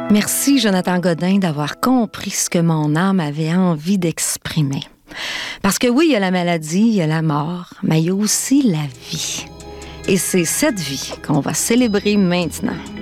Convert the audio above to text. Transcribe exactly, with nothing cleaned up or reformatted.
Merci, Jonathan Godin, d'avoir compris ce que mon âme avait envie d'exprimer. Parce que oui, il y a la maladie, il y a la mort, mais il y a aussi la vie. Et c'est cette vie qu'on va célébrer maintenant.